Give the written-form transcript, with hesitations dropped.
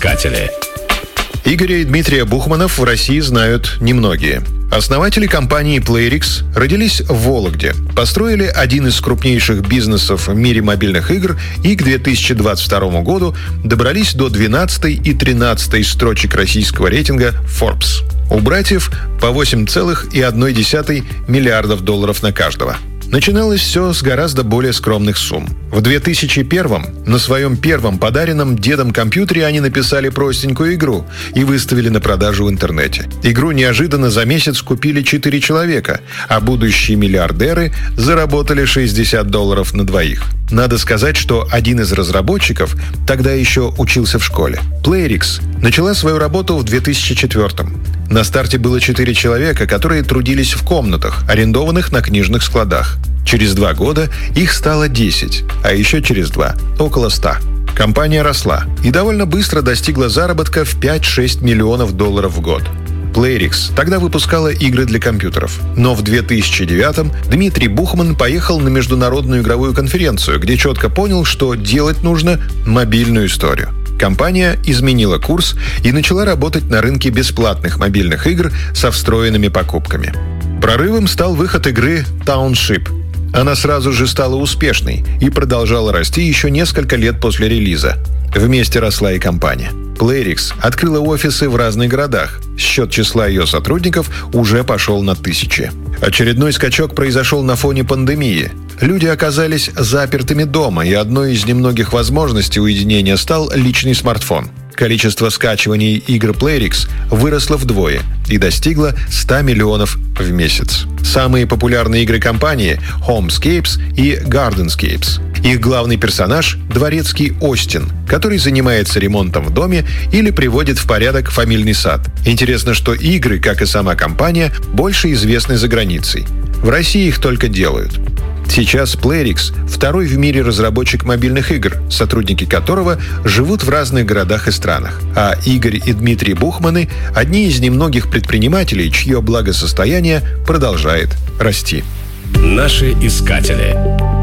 искатели. Игоря и Дмитрия Бухманов в России знают немногие. Основатели компании Playrix родились в Вологде, построили один из крупнейших бизнесов в мире мобильных игр и к 2022 году добрались до 12 и 13 строчек российского рейтинга Forbes. У братьев по 8,1 миллиардов долларов на каждого. Начиналось все с гораздо более скромных сумм. В 2001-м на своем первом подаренном дедом компьютере они написали простенькую игру и выставили на продажу в интернете. Игру неожиданно за месяц купили 4 человека, а будущие миллиардеры заработали $60 на двоих. Надо сказать, что один из разработчиков тогда еще учился в школе. Playrix начала свою работу в 2004-м. На старте было 4 человека, которые трудились в комнатах, арендованных на книжных складах. Через 2 года их стало 10, а еще через 2 – около 100. Компания росла и довольно быстро достигла заработка в 5-6 миллионов долларов в год. Playrix тогда выпускала игры для компьютеров. Но в 2009-м Дмитрий Бухман поехал на международную игровую конференцию, где четко понял, что делать нужно мобильную историю. Компания изменила курс и начала работать на рынке бесплатных мобильных игр со встроенными покупками. Прорывом стал выход игры Township. Она сразу же стала успешной и продолжала расти еще несколько лет после релиза. Вместе росла и компания. Playrix открыла офисы в разных городах. Счет числа ее сотрудников уже пошел на 1000. Очередной скачок произошел на фоне пандемии. Люди оказались запертыми дома, и одной из немногих возможностей уединения стал личный смартфон. Количество скачиваний игр Playrix выросло вдвое и достигло 100 миллионов в месяц. Самые популярные игры компании – Homescapes и Gardenscapes. Их главный персонаж – дворецкий Остин, который занимается ремонтом в доме или приводит в порядок фамильный сад. Интересно, что игры, как и сама компания, больше известны за границей. В России их только делают. Сейчас Playrix – второй в мире разработчик мобильных игр, сотрудники которого живут в разных городах и странах. А Игорь и Дмитрий Бухманы – одни из немногих предпринимателей, чье благосостояние продолжает расти. Наши искатели.